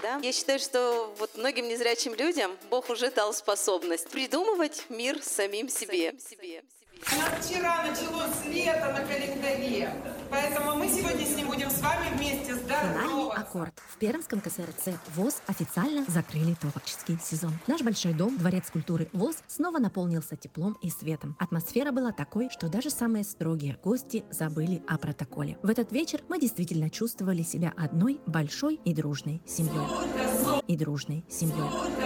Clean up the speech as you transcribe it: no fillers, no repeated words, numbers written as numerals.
да? Я считаю, что вот многим незрячим людям Бог уже дал способность придумывать мир самим себе. У нас вчера началось лето на календаре, поэтому мы сегодня с ним будем с вами вместе Финальный здороваться. аккорд. В Пермском КСРЦ ВОС официально закрыли творческий сезон. Наш большой дом, Дворец культуры ВОС, снова наполнился теплом и светом. Атмосфера была такой, что даже самые строгие гости забыли о протоколе. В этот вечер мы действительно чувствовали себя одной большой и дружной семьей.